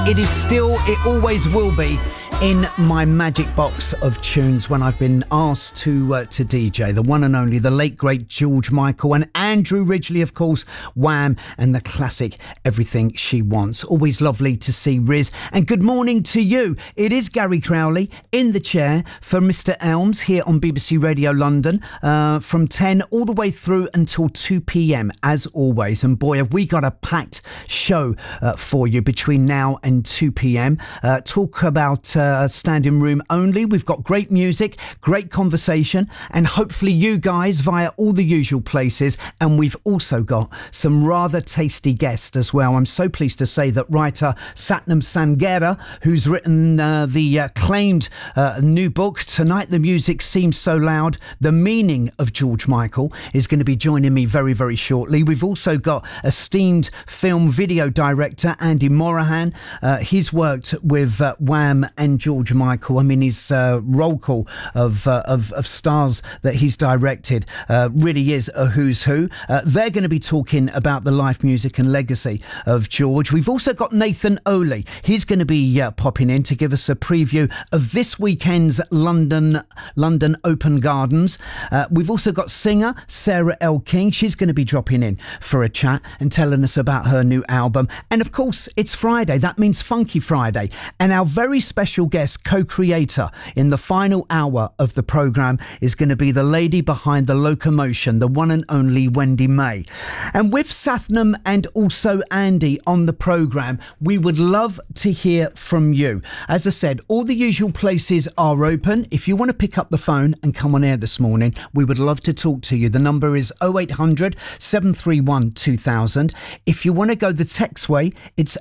It is still, it always will be in my magic box of tunes when I've been asked to DJ. The one and only, the late great George Michael and Andrew Ridgeley, of course, Wham, and the classic Everything She Wants. Always lovely to see Riz. And good morning to you. It is Gary Crowley in the chair for Mr. Elms here on BBC Radio London from 10 all the way through until 2 p.m. as always. And boy, have we got a packed show for you between now and 2 p.m. Talk about standing room only. We've got great music, great conversation, and hopefully you guys via all the usual places. And we've also got some rather tasty guests as well. I'm so pleased to say that writer Satnam Sanghera, who's written the acclaimed new book, Tonight the Music Seems So Loud, The Meaning of George Michael, is going to be joining me very, very shortly. We've also got esteemed film video director Andy Morahan. He's worked with Wham and George Michael. I mean, his roll call of stars that he's directed really is a who's who. They're going to be talking about the life, music and legacy of George. We've also got Nathan Oley. He's going to be popping in to give us a preview of this weekend's London Open Gardens. We've also got singer Sarah L. King. She's going to be dropping in for a chat and telling us about her new album. And of course, it's Friday. That means Funky Friday. And our very special guest, co-creator in the final hour of the programme, is going to be the lady behind the locomotion, the one and only Wendy May. And with Satnam and also Andy on the programme, we would love to hear from you. As I said, all the usual places are open. If you want to pick up the phone and come on air this morning, we would love to talk to you. The number is 0800 731 2000. If you want to go the text way, it's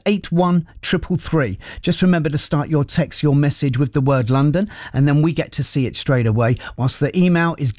81333. Just remember to start your text, your message with the word London, and then we get to see it straight away. Whilst the email is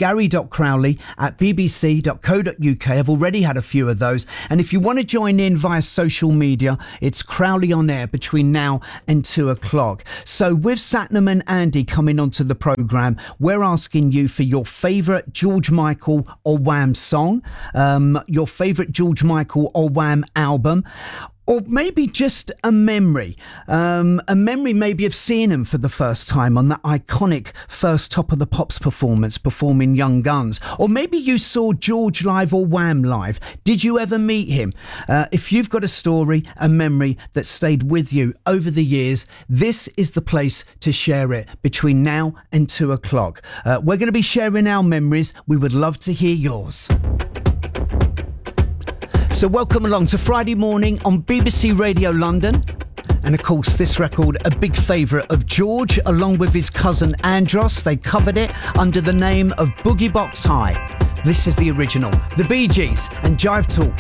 gary.crowley@bbc.co.uk. I've already had a few of those. And if you want to join in via social media, it's Crowley on Air between now and 2 o'clock. So with Satnam and Andy coming onto the programme, we're asking you for your favourite George Michael or Wham song, your favourite George Michael or Wham album, or maybe just a memory maybe of seeing him for the first time on that iconic first Top of the Pops performance performing Young Guns. Or maybe you saw George live or Wham live. Did you ever meet him? If you've got a story, a memory that stayed with you over the years, this is the place to share it between now and 2 o'clock. We're going to be sharing our memories. We would love to hear yours. So welcome along to Friday morning on BBC Radio London. And of course, this record, a big favourite of George, along with his cousin Andros. They covered it under the name of Boogie Box High. This is the original, the Bee Gees and Jive Talk